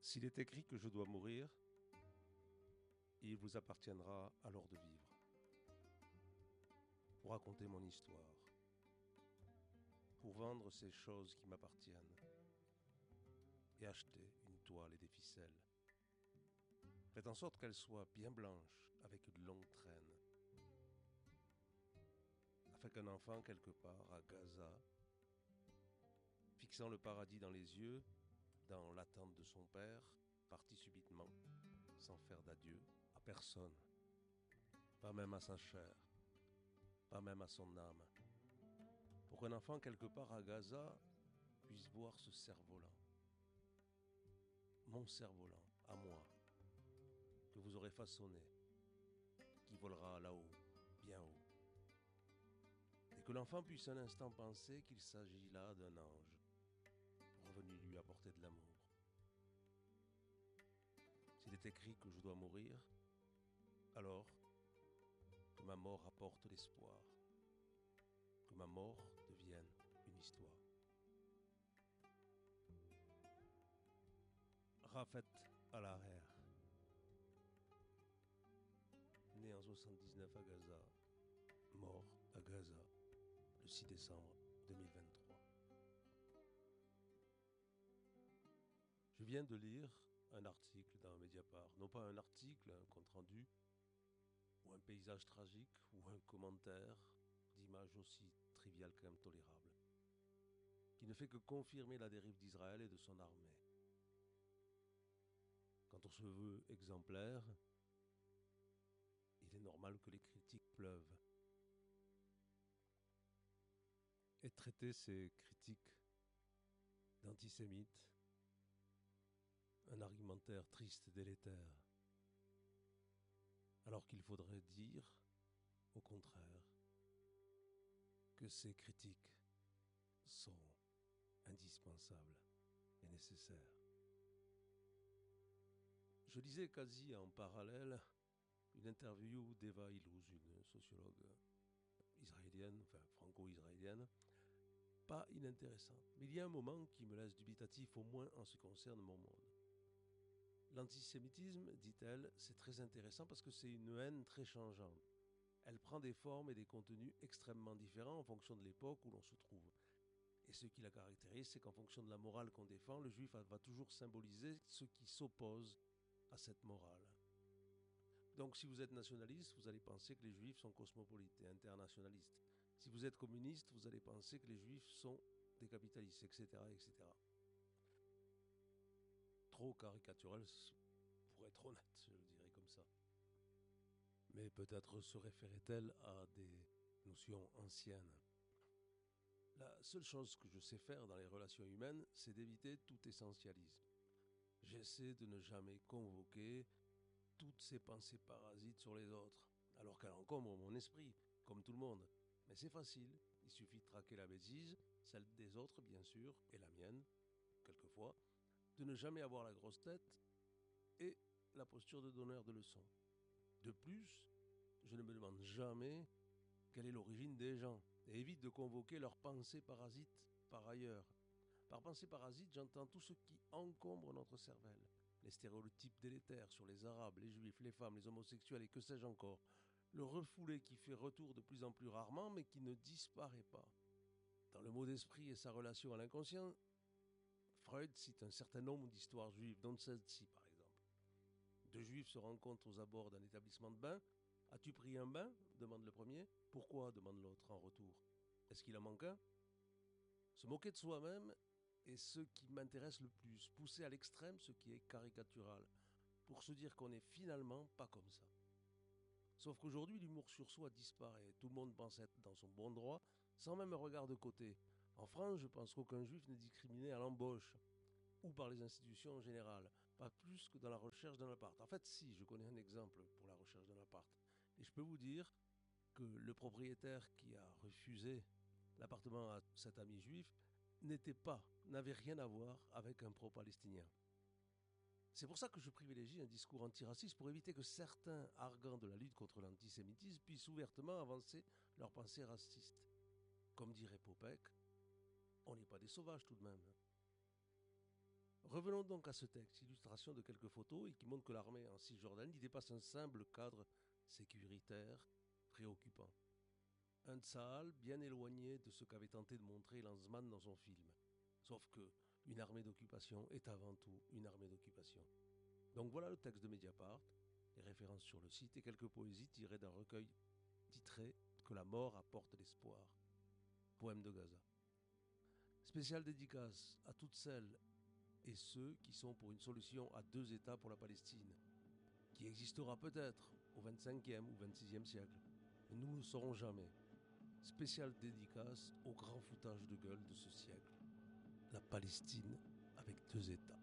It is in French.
S'il est écrit que je dois mourir, il vous appartiendra alors de vivre, pour raconter mon histoire, pour vendre ces choses qui m'appartiennent et acheter une toile et des ficelles. Faites en sorte qu'elles soient bien blanches avec une longue traîne, afin qu'un enfant quelque part à Gaza, fixant le paradis dans les yeux, dans l'attente de son père, partit subitement, sans faire d'adieu à personne, pas même à sa chair, pas même à son âme, pour qu'un enfant quelque part à Gaza puisse voir ce cerf-volant, mon cerf-volant, à moi, que vous aurez façonné, qui volera là-haut, bien haut, et que l'enfant puisse un instant penser qu'il s'agit là d'un ange, revenu lui apporter de l'amour. S'il est écrit que je dois mourir, alors que ma mort apporte l'espoir, que ma mort devienne une histoire. Rafet Al-Harer, né en 79 à Gaza, mort à Gaza le 6 décembre 2023. Je viens de lire un article dans Mediapart, non pas un article, un compte-rendu, ou un paysage tragique, ou un commentaire d'image aussi triviale qu'intolérable, qui ne fait que confirmer la dérive d'Israël et de son armée. Quand on se veut exemplaire, il est normal que les critiques pleuvent. Et traiter ces critiques d'antisémites, un argumentaire triste et délétère, alors qu'il faudrait dire, au contraire, que ces critiques sont indispensables et nécessaires. Je lisais quasi en parallèle une interview d'Eva Illouz, une sociologue israélienne, enfin franco-israélienne, pas inintéressante. Mais il y a un moment qui me laisse dubitatif, au moins en ce qui concerne mon monde. L'antisémitisme, dit-elle, c'est très intéressant parce que c'est une haine très changeante. Elle prend des formes et des contenus extrêmement différents en fonction de l'époque où l'on se trouve. Et ce qui la caractérise, c'est qu'en fonction de la morale qu'on défend, le juif va toujours symboliser ce qui s'oppose à cette morale. Donc si vous êtes nationaliste, vous allez penser que les juifs sont cosmopolites et internationalistes. Si vous êtes communiste, vous allez penser que les juifs sont des capitalistes, etc., etc. Trop caricatural pour être honnête, je le dirais comme ça. Mais peut-être se référait-elle à des notions anciennes. La seule chose que je sais faire dans les relations humaines, c'est d'éviter tout essentialisme. J'essaie de ne jamais convoquer toutes ces pensées parasites sur les autres, alors qu'elles encombrent mon esprit, comme tout le monde. Mais c'est facile, il suffit de traquer la bêtise, celle des autres bien sûr, et la mienne, quelquefois, de ne jamais avoir la grosse tête et la posture de donneur de leçons. De plus, je ne me demande jamais quelle est l'origine des gens et évite de convoquer leurs pensées parasites par ailleurs. Par pensée parasite, j'entends tout ce qui encombre notre cervelle. Les stéréotypes délétères sur les arabes, les juifs, les femmes, les homosexuels et que sais-je encore. Le refoulé qui fait retour de plus en plus rarement mais qui ne disparaît pas. Dans le mot d'esprit et sa relation à l'inconscient, Freud cite un certain nombre d'histoires juives, dont celle-ci par exemple. Deux juifs se rencontrent aux abords d'un établissement de bain. « As-tu pris un bain ?» demande le premier. « Pourquoi ?» demande l'autre en retour. « Est-ce qu'il en manque un ?» Se moquer de soi-même est ce qui m'intéresse le plus, pousser à l'extrême ce qui est caricatural, pour se dire qu'on n'est finalement pas comme ça. Sauf qu'aujourd'hui, l'humour sur soi disparaît. Tout le monde pense être dans son bon droit, sans même un regard de côté. En France, je pense qu'aucun juif n'est discriminé à l'embauche, ou par les institutions en général, pas plus que dans la recherche d'un appart. En fait, si, je connais un exemple pour la recherche d'un appart. Et je peux vous dire que le propriétaire qui a refusé l'appartement à cet ami juif n'avait rien à voir avec un pro-palestinien. C'est pour ça que je privilégie un discours antiraciste pour éviter que certains arguants de la lutte contre l'antisémitisme puissent ouvertement avancer leurs pensées racistes. Comme dirait Popek, on n'est pas des sauvages tout de même. Revenons donc à ce texte, illustration de quelques photos et qui montre que l'armée en Cisjordanie dépasse un simple cadre sécuritaire préoccupant. Un Tsahal bien éloigné de ce qu'avait tenté de montrer Lanzmann dans son film. Sauf que une armée d'occupation est avant tout une armée d'occupation. Donc voilà le texte de Mediapart, les références sur le site et quelques poésies tirées d'un recueil titré « Que la mort apporte l'espoir ». Poème de Gaza. Spéciale dédicace à toutes celles et ceux qui sont pour une solution à 2 États pour la Palestine, qui existera peut-être au 25e ou 26e siècle, mais nous ne le saurons jamais. Spéciale dédicace au grand foutage de gueule de ce siècle, la Palestine avec 2 États.